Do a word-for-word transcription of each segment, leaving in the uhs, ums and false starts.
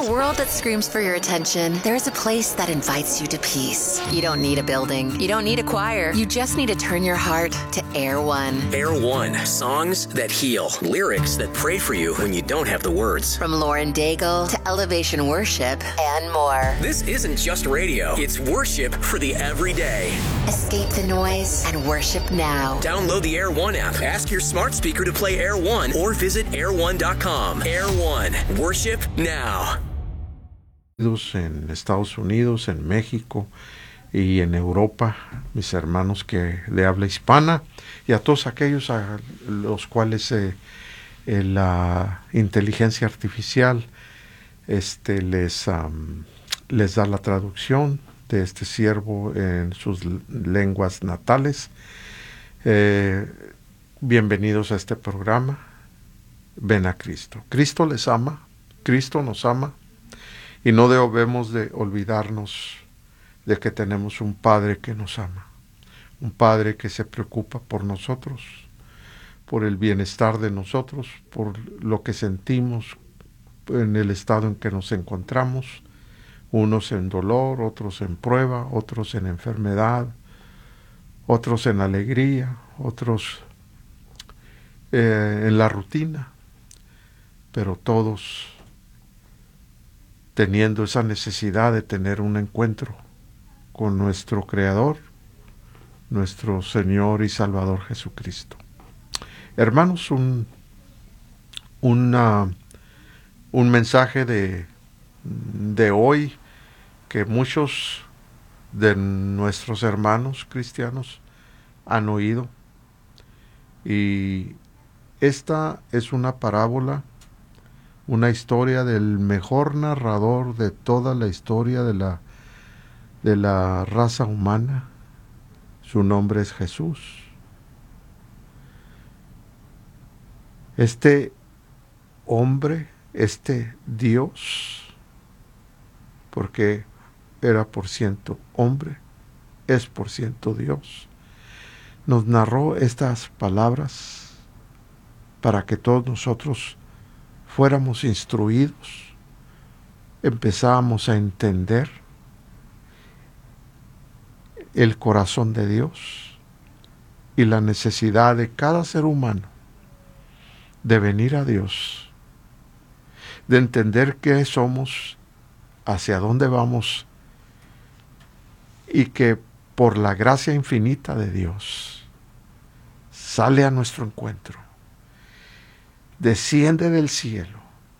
a world that screams for your attention, there's a place that invites you to peace. You don't need a building. You don't need a choir. You just need to turn your heart to Air One. Air One. Songs that heal. Lyrics that pray for you when you don't have the words. From Lauren Daigle to Elevation Worship and more. This isn't just radio. It's worship for the everyday. Escape the noise and worship now. Download the Air One app. Ask your smart speaker to play Air One or visit air one dot com. Air One. Worship now. En Estados Unidos, en México y en Europa, mis hermanos que de habla hispana, y a todos aquellos a los cuales eh, eh, la inteligencia artificial este, les, um, les da la traducción de este siervo en sus lenguas natales. Eh, bienvenidos a este programa. Ven a Cristo. Cristo les ama, Cristo nos ama, y no debemos de olvidarnos de que tenemos un Padre que nos ama, un Padre que se preocupa por nosotros, por el bienestar de nosotros, por lo que sentimos en el estado en que nos encontramos, unos en dolor, otros en prueba, otros en enfermedad, otros en alegría, otros eh, en la rutina, pero todos teniendo esa necesidad de tener un encuentro con nuestro Creador, nuestro Señor y Salvador Jesucristo. Hermanos, un, una, un mensaje de, de hoy que muchos de nuestros hermanos cristianos han oído, y esta es una parábola, una historia del mejor narrador de toda la historia de la, de la raza humana. Su nombre es Jesús. Este hombre, este Dios, porque era por ciento hombre, es por ciento Dios, nos narró estas palabras para que todos nosotros fuéramos instruidos, empezábamos a entender el corazón de Dios y la necesidad de cada ser humano de venir a Dios, de entender qué somos, hacia dónde vamos, y que por la gracia infinita de Dios sale a nuestro encuentro, desciende del cielo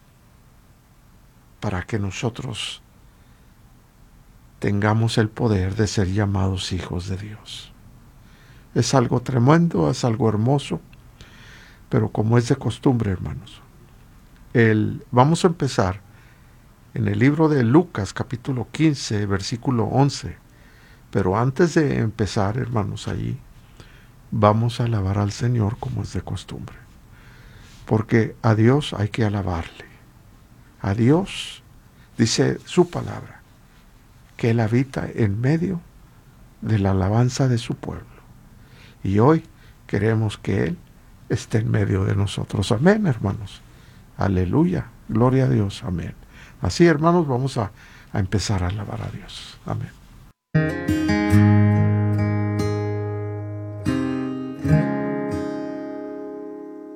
para que nosotros tengamos el poder de ser llamados hijos de Dios. Es algo tremendo, es algo hermoso, pero como es de costumbre, hermanos, el, vamos a empezar en el libro de Lucas, capítulo quince, versículo once. Pero antes de empezar, hermanos, allí, vamos a alabar al Señor como es de costumbre. Porque a Dios hay que alabarle. A Dios, dice su palabra, que Él habita en medio de la alabanza de su pueblo. Y hoy queremos que Él esté en medio de nosotros. Amén, hermanos. Aleluya. Gloria a Dios. Amén. Así, hermanos, vamos a, a empezar a alabar a Dios. Amén.